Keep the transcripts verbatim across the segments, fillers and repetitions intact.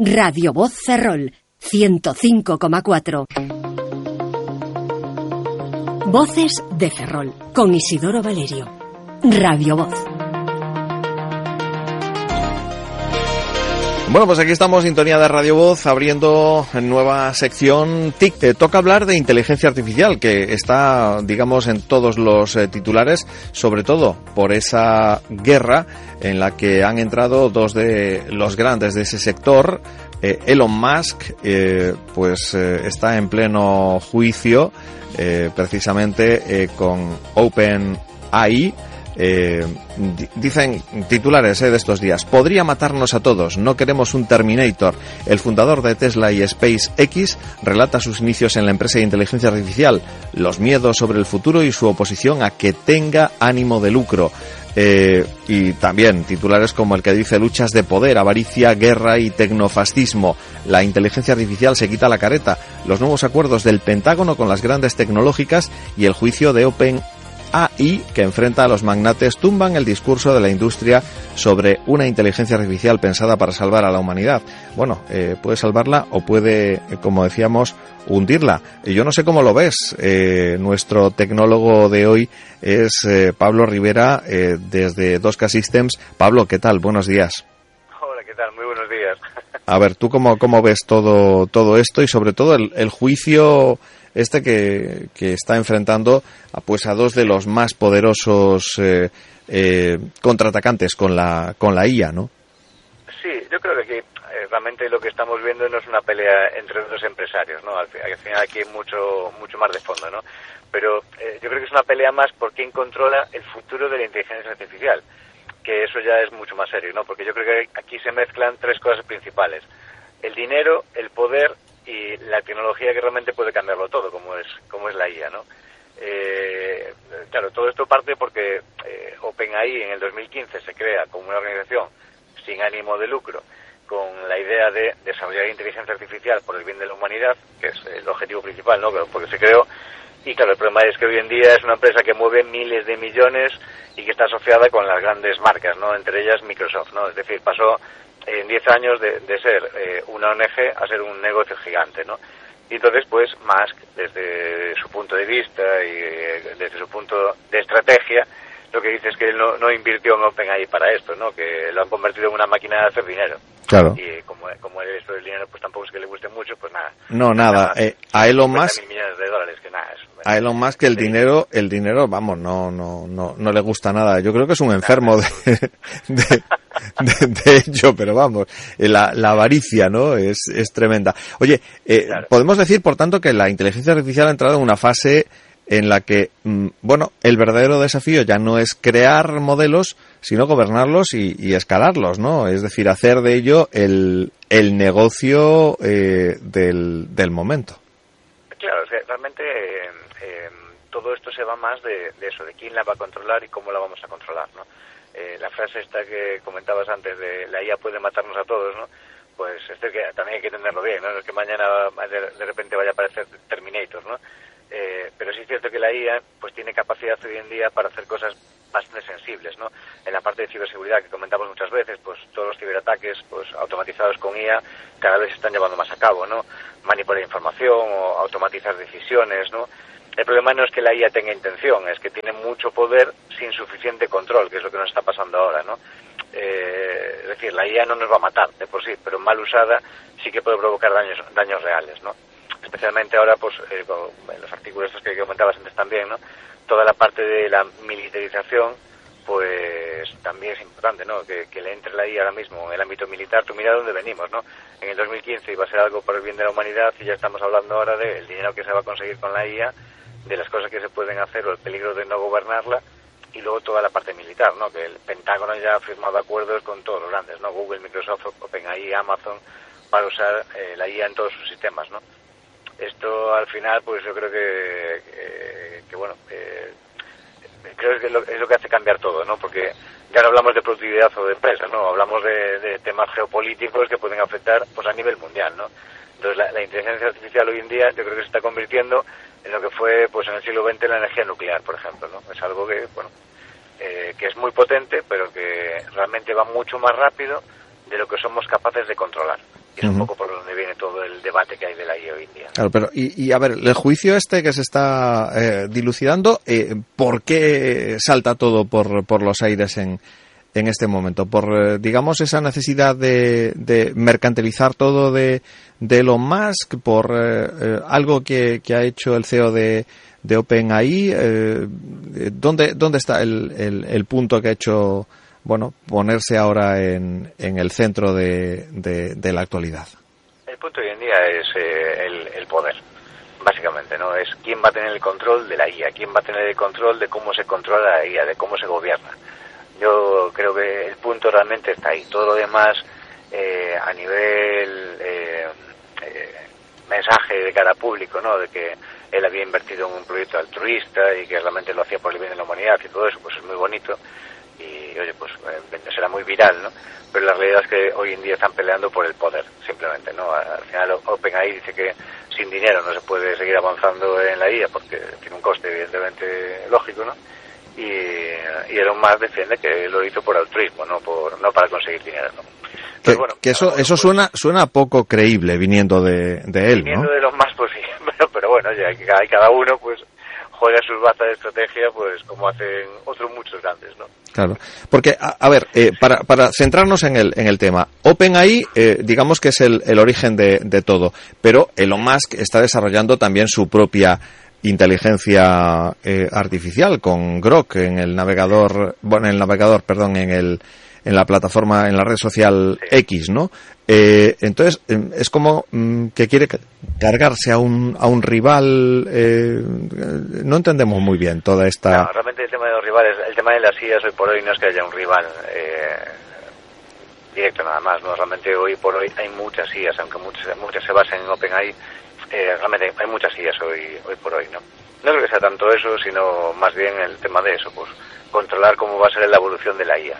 Radio Voz Ferrol, ciento cinco coma cuatro. Voces de Ferrol, con Isidoro Valerio. Radio Voz. Bueno, pues aquí estamos, sintonía de Radio Voz, abriendo nueva sección T I C. Eh, toca hablar de inteligencia artificial, que está, digamos, en todos los eh, titulares, sobre todo por esa guerra en la que han entrado dos de los grandes de ese sector. Eh, Elon Musk, eh, pues eh, está en pleno juicio, eh, precisamente eh, con OpenAI. Eh, dicen titulares eh, de estos días: podría matarnos a todos, no queremos un Terminator. El fundador de Tesla y SpaceX relata sus inicios en la empresa de inteligencia artificial, los miedos sobre el futuro y su oposición a que tenga ánimo de lucro. Eh, y también titulares como el que dice: luchas de poder, avaricia, guerra y tecnofascismo. La inteligencia artificial se quita la careta. Los nuevos acuerdos del Pentágono con las grandes tecnológicas y el juicio de OpenAI A I que enfrenta a los magnates tumban el discurso de la industria sobre una inteligencia artificial pensada para salvar a la humanidad. Bueno, eh, puede salvarla o puede, como decíamos, hundirla. Y yo no sé cómo lo ves. Eh, nuestro tecnólogo de hoy es eh, Pablo Rivera, eh, desde dos K Systems. Pablo, ¿qué tal? Buenos días. Hola, ¿qué tal? Muy buenos días. A ver, ¿tú cómo, cómo ves todo, todo esto y sobre todo el, el juicio este que, que está enfrentando a, pues a dos de los más poderosos eh, eh, contraatacantes con la con la I A, ¿no? Sí, yo creo que aquí eh, realmente lo que estamos viendo no es una pelea entre dos empresarios, ¿no? Al, al final aquí hay mucho mucho más de fondo, ¿no? Pero eh, yo creo que es una pelea más por quién controla el futuro de la inteligencia artificial, que eso ya es mucho más serio, ¿no? Porque yo creo que aquí se mezclan tres cosas principales: el dinero, el poder y la tecnología que realmente puede cambiarlo todo, como es como es la I A, ¿no? Eh, claro, todo esto parte porque eh, OpenAI en el dos mil quince se crea como una organización sin ánimo de lucro, con la idea de desarrollar inteligencia artificial por el bien de la humanidad, que es el objetivo principal, ¿no? Porque se creó. Y claro, el problema es que hoy en día es una empresa que mueve miles de millones y que está asociada con las grandes marcas, ¿no? Entre ellas Microsoft, ¿no? Es decir, pasó en diez años de, de ser eh, una O N G a ser un negocio gigante, ¿no? Y entonces, pues, Musk, desde su punto de vista y eh, desde su punto de estrategia, lo que dice es que él no, no invirtió en OpenAI para esto, ¿no? Que lo han convertido en una máquina de hacer dinero. Claro. Y como, como esto del dinero, pues tampoco es que le guste mucho, pues nada. No, nada. Eh, a Elon Musk, millones de dólares, que nada, es, a Elon Musk el sí. dinero, el dinero, vamos, no, no, no, no le gusta nada. Yo creo que es un enfermo de, de, de, de hecho, pero vamos, la, la avaricia, ¿no? Es, es tremenda. Oye, eh, claro. podemos decir, por tanto, que la inteligencia artificial ha entrado en una fase en la que, bueno, el verdadero desafío ya no es crear modelos, sino gobernarlos y, y escalarlos, ¿no? Es decir, hacer de ello el, el negocio eh, del, del momento. Claro, o sea, realmente eh, eh, todo esto se va más de, de eso, de quién la va a controlar y cómo la vamos a controlar, ¿no? Eh, la frase esta que comentabas antes de la I A puede matarnos a todos, ¿no? Pues esto que también hay que entenderlo bien, ¿no? No es que mañana de, de repente vaya a aparecer Terminator, ¿no? Eh, pero sí es cierto que la I A pues tiene capacidad hoy en día para hacer cosas bastante sensibles, ¿no? En la parte de ciberseguridad que comentamos muchas veces, pues todos los ciberataques pues automatizados con I A cada vez se están llevando más a cabo, ¿no? Manipular información o automatizar decisiones, ¿no? El problema no es que la I A tenga intención, es que tiene mucho poder sin suficiente control, que es lo que nos está pasando ahora, ¿no? Eh, es decir, la I A no nos va a matar de por sí, pero mal usada sí que puede provocar daños daños reales, ¿no? Especialmente ahora, pues, eh, en los artículos estos que comentabas antes también, ¿no? Toda la parte de la militarización, pues, también es importante, ¿no? Que, que le entre la I A ahora mismo en el ámbito militar. Tú mira dónde venimos, ¿no? En el dos mil quince iba a ser algo por el bien de la humanidad y ya estamos hablando ahora del dinero que se va a conseguir con la I A, de las cosas que se pueden hacer o el peligro de no gobernarla, y luego toda la parte militar, ¿no? Que el Pentágono ya ha firmado acuerdos con todos los grandes, ¿no? Google, Microsoft, OpenAI, Amazon, para usar eh, la I A en todos sus sistemas, ¿no? Esto al final, pues yo creo que, que, que bueno, eh, creo que es lo, es lo que hace cambiar todo, ¿no? Porque ya no hablamos de productividad o de empresas, ¿no? Hablamos de, de temas geopolíticos que pueden afectar, pues, a nivel mundial, ¿no? Entonces la, la inteligencia artificial hoy en día yo creo que se está convirtiendo en lo que fue, pues, en el siglo veinte la energía nuclear, por ejemplo, ¿no? Es algo que, bueno, eh, que es muy potente, pero que realmente va mucho más rápido de lo que somos capaces de controlar. Y es uh-huh. un poco por donde viene todo el debate que hay de la I A hoy en día. Claro, pero y, y a ver, el juicio este que se está eh, dilucidando, eh, ¿por qué salta todo por, por los aires en, en este momento? ¿Por, eh, digamos, esa necesidad de, de mercantilizar todo de, de Elon Musk? ¿Por eh, eh, algo que, que ha hecho el C E O de, de OpenAI? Eh, ¿dónde, ¿Dónde está el, el, el punto que ha hecho, bueno, ponerse ahora en, en el centro de, de, de la actualidad? El punto hoy en día es eh, el, el poder, básicamente, ¿no? Es quién va a tener el control de la I A, quién va a tener el control de cómo se controla la I A, de cómo se gobierna. Yo creo que el punto realmente está ahí. Todo lo demás, eh, a nivel eh, eh, mensaje de cara público, ¿no? De que él había invertido en un proyecto altruista y que realmente lo hacía por el bien de la humanidad y todo eso, pues es muy bonito. Y, oye, pues eh, será muy viral, ¿no? Pero la realidad es que hoy en día están peleando por el poder, simplemente, ¿no? Al final OpenAI dice que sin dinero no se puede seguir avanzando en la I A porque tiene un coste evidentemente lógico, ¿no? Y, y Elon Musk defiende que lo hizo por altruismo, no por no para conseguir dinero, ¿no? Que, bueno, que eso eso pues, suena suena poco creíble viniendo de, de él, viniendo ¿no? de Elon Musk, pues sí, pero, pero bueno, ya hay cada uno pues juega sus bazas de estrategia pues como hacen otros muchos grandes, ¿no? Claro, porque, a, a ver, eh, para, para centrarnos en el, en el tema, OpenAI, eh, digamos que es el, el origen de, de todo, pero Elon Musk está desarrollando también su propia inteligencia eh, artificial con Grok en el navegador, bueno, en el navegador, perdón, en el, en la plataforma, en la red social sí. X, ¿no? Eh, entonces, eh, es como mm, que quiere cargarse a un, a un rival, eh, no entendemos muy bien toda esta... No, realmente el tema de los rivales, el tema de las I As hoy por hoy no es que haya un rival eh, directo nada más, ¿no? Realmente hoy por hoy hay muchas I As, aunque muchas, muchas se basen en OpenAI, eh, realmente hay muchas I As hoy, hoy por hoy, ¿no? No creo que sea tanto eso, sino más bien el tema de eso, pues controlar cómo va a ser la evolución de la I A.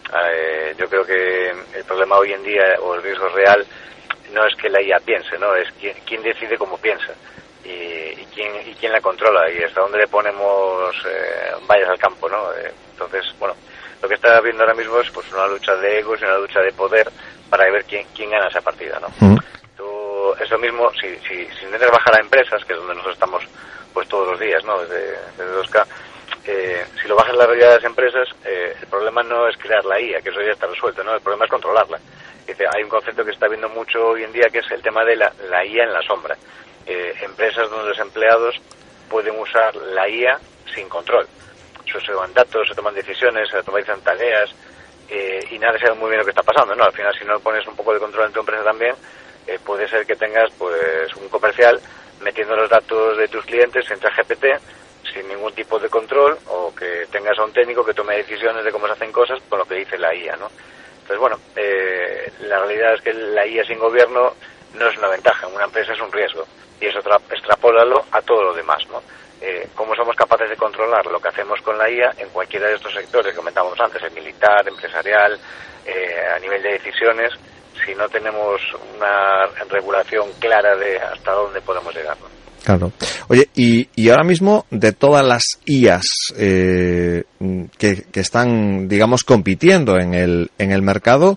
Eh, yo creo que el problema hoy en día, o el riesgo real, no es que la I A piense, ¿no? Es quién, quién decide cómo piensa y, y quién y quién la controla y hasta dónde le ponemos eh, vallas al campo, ¿no? Eh, entonces, bueno, lo que está viendo ahora mismo es pues una lucha de egos y una lucha de poder para ver quién quién gana esa partida, ¿no? Mm. Tú, eso mismo, si, si, si intentas bajar a empresas, que es donde nosotros estamos pues todos los días, ¿no? Desde, desde dos K, Eh, si lo bajas la realidad de las empresas, eh, el problema no es crear la I A, que eso ya está resuelto, ¿no? El problema es controlarla. Dice, hay un concepto que está viendo mucho hoy en día que es el tema de la, la I A en la sombra. Eh, empresas donde los empleados pueden usar la I A sin control. Se toman datos, se toman decisiones, se automatizan tareas eh, y nadie sabe muy bien lo que está pasando, ¿no? Al final, si no pones un poco de control en tu empresa también, eh, puede ser que tengas pues un comercial metiendo los datos de tus clientes en ChatGPT sin ningún tipo de control, o que tengas a un técnico que tome decisiones de cómo se hacen cosas con lo que dice la I A, ¿no? Entonces, bueno, eh, la realidad es que la I A sin gobierno no es una ventaja, en una empresa es un riesgo, y eso tra- extrapólalo a todo lo demás, ¿no? Eh, ¿Cómo somos capaces de controlar lo que hacemos con la I A en cualquiera de estos sectores que comentábamos antes, el militar, empresarial, eh, a nivel de decisiones, si no tenemos una regulación clara de hasta dónde podemos llegar, ¿no? Claro. Oye, y, y ahora mismo, de todas las I As eh, que, que están, digamos, compitiendo en el, en el mercado,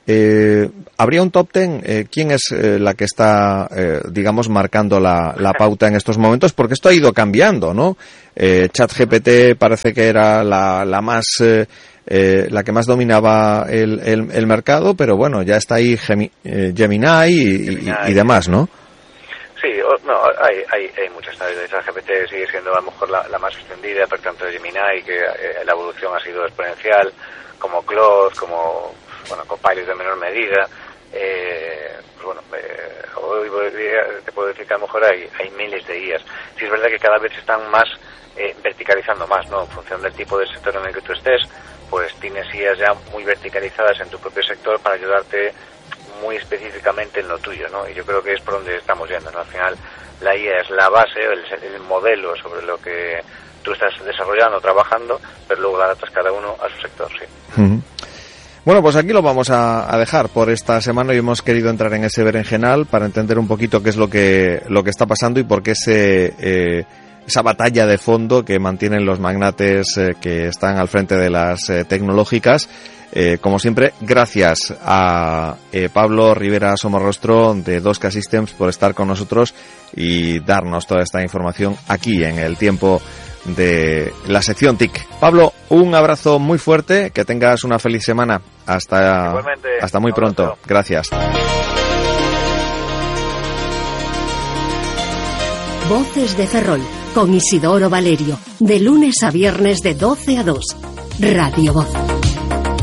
eh, ¿habría un top ten? Eh, ¿Quién es eh, la que está, eh, digamos, marcando la, la pauta en estos momentos? Porque esto ha ido cambiando, ¿no? Eh, ChatGPT parece que era la, la más... Eh, Eh, la que más dominaba el, el, el mercado, pero bueno, ya está ahí Gemi, eh, Gemini, y, Gemini y, y demás, ¿no? Sí, no, hay, hay, hay muchas. ChatGPT sigue siendo a lo mejor la, la más extendida, pero tanto Gemini, que eh, la evolución ha sido exponencial, como Claude, como, bueno, Copilot de menor medida. Eh, pues bueno, eh, hoy te puedo decir que a lo mejor hay, hay miles de I As. Sí es verdad que cada vez están más eh, verticalizando más, ¿no? En función del tipo de sector en el que tú estés, pues tienes I As ya muy verticalizadas en tu propio sector para ayudarte muy específicamente en lo tuyo, ¿no? Y yo creo que es por donde estamos yendo, ¿no? Al final la I A es la base, el, el modelo sobre lo que tú estás desarrollando, trabajando, pero luego la adaptas cada uno a su sector, sí. Uh-huh. Bueno, pues aquí lo vamos a, a dejar por esta semana y hemos querido entrar en ese berenjenal para entender un poquito qué es lo que lo que está pasando y por qué se eh, esa batalla de fondo que mantienen los magnates eh, que están al frente de las eh, tecnológicas. Eh, como siempre, gracias a eh, Pablo Rivera Somorrostro de Dosca Systems por estar con nosotros y darnos toda esta información aquí en el tiempo de la sección T I C. Pablo, un abrazo muy fuerte, que tengas una feliz semana. Hasta, Igualmente, hasta muy pronto. Gracias. Voces de Ferrol, con Isidoro Valerio, de lunes a viernes de doce a dos. Radio Voz.